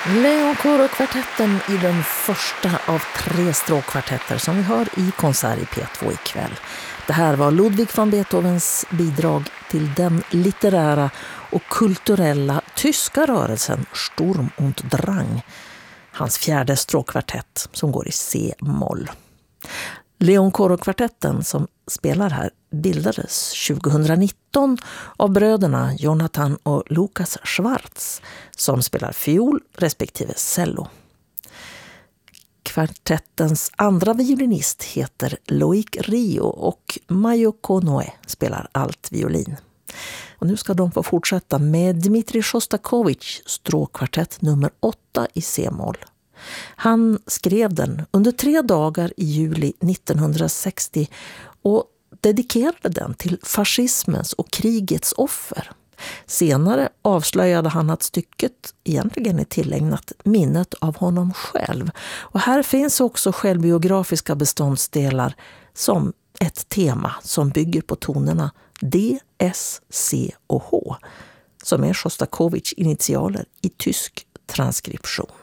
Leon Koro-kvartetten i den första av 3 stråkkvartetter som vi hör i konsert i P2 ikväll. Det här var Ludwig van Beethovens bidrag till den litterära och kulturella tyska rörelsen Sturm und Drang. Hans 4:e stråkkvartett som går i C-moll. Leon Koro-kvartetten som spelar här bildades 2019 av bröderna Jonathan och Lukas Schwartz som spelar fiol respektive cello. Kvartettens andra violinist heter Loic Rio och Mayoko Noe spelar allt violin. Och nu ska de få fortsätta med Dmitrij Shostakovich stråkkvartett nummer 8 i C-moll. Han skrev den under 3 dagar i juli 1960 och dedikerade den till fascismens och krigets offer. Senare avslöjade han att stycket egentligen är tillägnat minnet av honom själv. Och här finns också självbiografiska beståndsdelar som ett tema som bygger på tonerna D, S, C och H som är Shostakovich initialer i tysk transkription.